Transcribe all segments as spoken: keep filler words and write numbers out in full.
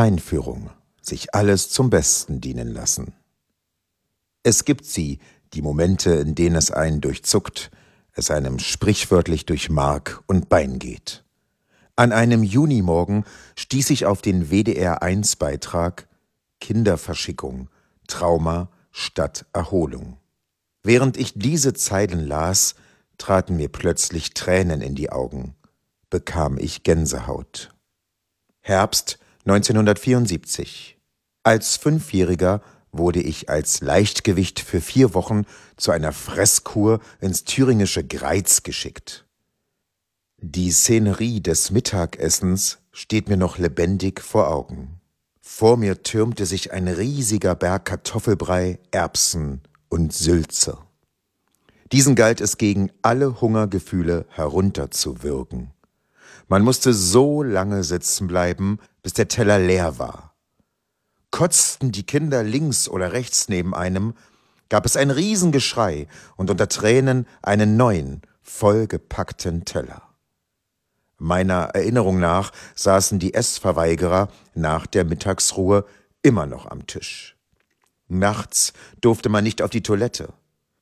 Einführung. Sich alles zum Besten dienen lassen. Es gibt sie, die Momente, in denen es einen durchzuckt, es einem sprichwörtlich durch Mark und Bein geht. An einem Junimorgen stieß ich auf den W D R eins Beitrag Kinderverschickung, Trauma statt Erholung. Während ich diese Zeilen las, traten mir plötzlich Tränen in die Augen, bekam ich Gänsehaut. Herbst neunzehnhundertvierundsiebzig. Als Fünfjähriger wurde ich als Leichtgewicht für vier Wochen zu einer Fresskur ins thüringische Greiz geschickt. Die Szenerie des Mittagessens steht mir noch lebendig vor Augen. Vor mir türmte sich ein riesiger Berg Kartoffelbrei, Erbsen und Sülze. Diesen galt es gegen alle Hungergefühle herunterzuwürgen. Man musste so lange sitzen bleiben, bis der Teller leer war. Kotzten die Kinder links oder rechts neben einem, gab es ein Riesengeschrei und unter Tränen einen neuen, vollgepackten Teller. Meiner Erinnerung nach saßen die Essverweigerer nach der Mittagsruhe immer noch am Tisch. Nachts durfte man nicht auf die Toilette.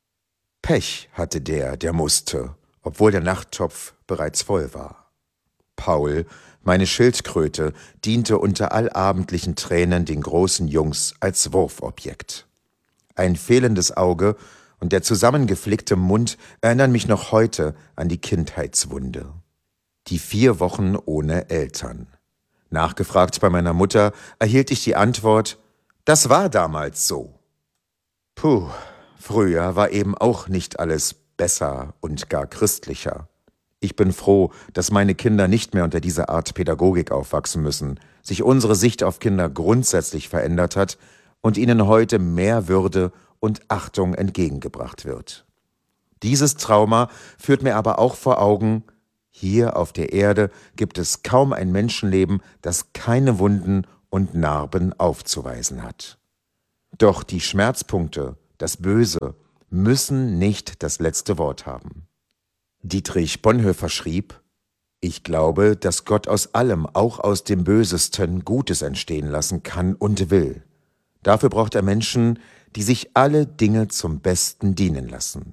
Pech hatte der, der musste, obwohl der Nachttopf bereits voll war. Paul, meine Schildkröte, diente unter allabendlichen Tränen den großen Jungs als Wurfobjekt. Ein fehlendes Auge und der zusammengeflickte Mund erinnern mich noch heute an die Kindheitswunde. Die vier Wochen ohne Eltern. Nachgefragt bei meiner Mutter, erhielt ich die Antwort: Das war damals so. Puh, früher war eben auch nicht alles besser und gar christlicher. Ich bin froh, dass meine Kinder nicht mehr unter dieser Art Pädagogik aufwachsen müssen, sich unsere Sicht auf Kinder grundsätzlich verändert hat und ihnen heute mehr Würde und Achtung entgegengebracht wird. Dieses Trauma führt mir aber auch vor Augen: Hier auf der Erde gibt es kaum ein Menschenleben, das keine Wunden und Narben aufzuweisen hat. Doch die Schmerzpunkte, das Böse, müssen nicht das letzte Wort haben. Dietrich Bonhoeffer schrieb: Ich glaube, dass Gott aus allem, auch aus dem Bösesten, Gutes entstehen lassen kann und will. Dafür braucht er Menschen, die sich alle Dinge zum Besten dienen lassen.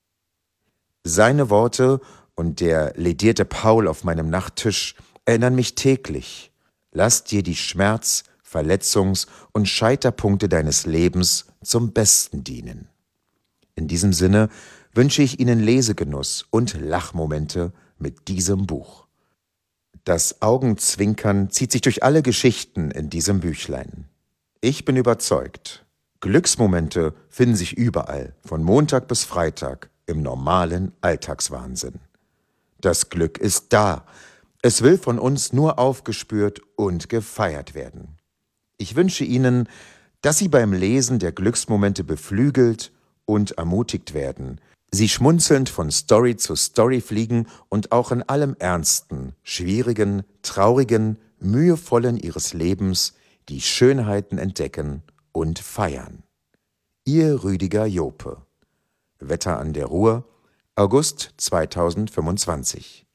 Seine Worte und der ledierte Paul auf meinem Nachttisch erinnern mich täglich: Lass dir die Schmerz-, Verletzungs- und Scheiterpunkte deines Lebens zum Besten dienen. In diesem Sinne wünsche ich Ihnen Lesegenuss und Lachmomente mit diesem Buch. Das Augenzwinkern zieht sich durch alle Geschichten in diesem Büchlein. Ich bin überzeugt, Glücksmomente finden sich überall, von Montag bis Freitag, im normalen Alltagswahnsinn. Das Glück ist da. Es will von uns nur aufgespürt und gefeiert werden. Ich wünsche Ihnen, dass Sie beim Lesen der Glücksmomente beflügelt und ermutigt werden, Sie schmunzelnd von Story zu Story fliegen und auch in allem Ernsten, Schwierigen, Traurigen, Mühevollen Ihres Lebens die Schönheiten entdecken und feiern. Ihr Rüdiger Jope. Wetter an der Ruhr, August zweitausendfünfundzwanzig.